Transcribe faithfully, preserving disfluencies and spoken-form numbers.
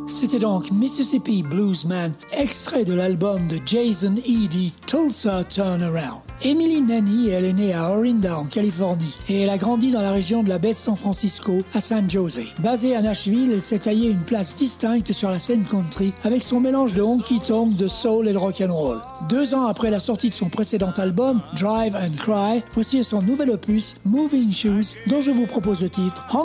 C'était donc Mississippi Bluesman, extrait de l'album de Jason Eady, Tulsa Turnaround. Emily Nanny, elle est née à Orinda, en Californie, et elle a grandi dans la région de la baie de San Francisco, à San Jose. Basée à Nashville, elle s'est taillée une place distincte sur la scène country, avec son mélange de honky-tonk, de soul et de rock'n'roll. Deux ans après la sortie de son précédent album, Drive and Cry, voici son nouvel opus, Moving Shoes, dont je vous propose le titre